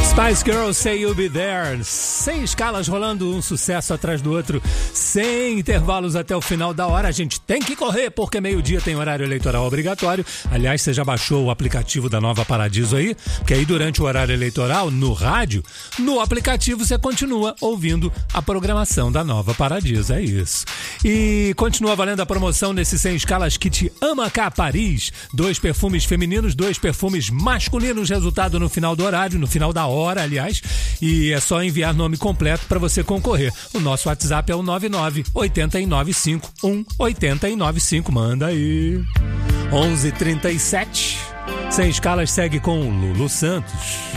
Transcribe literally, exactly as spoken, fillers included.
Spice Girls, Say You'll Be There. Sem escalas, rolando um sucesso atrás do outro, sem intervalos até o final da hora. A gente tem que correr, porque meio-dia tem horário eleitoral obrigatório. Aliás, você já baixou o aplicativo da Nova Paradiso aí? Porque aí durante o horário eleitoral, no rádio, no aplicativo você continua ouvindo a programação da Nova Paradiso. É isso. E continua valendo a promoção nesse Sem Escalas Kit Amacá Paris. Dois perfumes femininos, dois perfumes masculinos. Resultado no final do horário, no final da hora, aliás. E é só enviar nome completo para você concorrer. O nosso WhatsApp é o nove nove oito nove cinco um oito nove cinco. Manda aí. onze e trinta e sete. Sem Escalas segue com o Lulu Santos.